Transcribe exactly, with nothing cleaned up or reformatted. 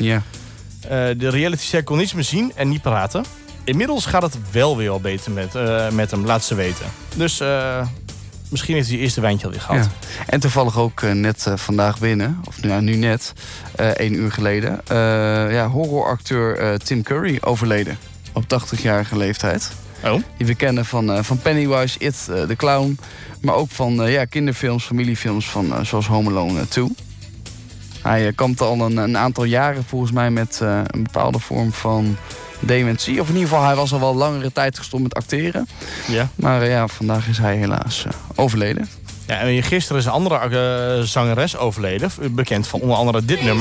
Ja. Uh, de realityster kon niets meer zien en niet praten. Inmiddels gaat het wel weer al beter met, uh, met hem, laat ze weten. Dus uh, misschien heeft hij het eerste wijntje alweer gehad. Ja. En toevallig ook uh, net uh, vandaag binnen, of nou, nu net, uh, één uur geleden... Uh, ja, horroracteur uh, Tim Curry overleden op tachtigjarige leeftijd. Oh. Die we kennen van, uh, van Pennywise, It, uh, The Clown... maar ook van uh, ja, kinderfilms, familiefilms van, uh, zoals Home Alone uh, twee. Hij uh, kampte al een, een aantal jaren volgens mij met uh, een bepaalde vorm van dementie. Of in ieder geval, hij was al wel langere tijd gestopt met acteren. Ja. Maar uh, ja, vandaag is hij helaas uh, overleden. Ja, en gisteren is een andere uh, zangeres overleden. Bekend van onder andere dit nummer.